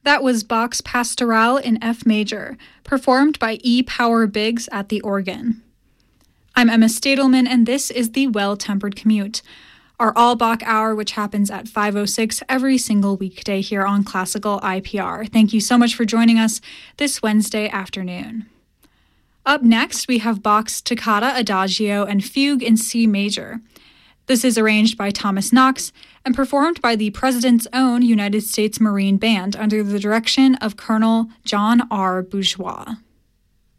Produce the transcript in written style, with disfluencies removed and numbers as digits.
That was Bach's Pastoral in F major, performed by E. Power Biggs at the organ. I'm Emma Stadelman, and this is the Well-Tempered Commute, our all-Bach hour, which happens at 5:06 every single weekday here on Classical IPR. Thank you so much for joining us this Wednesday afternoon. Up next, we have Bach's Toccata, Adagio, and Fugue in C major. This is arranged by Thomas Knox and performed by the President's own United States Marine Band under the direction of Colonel John R. Bourgeois.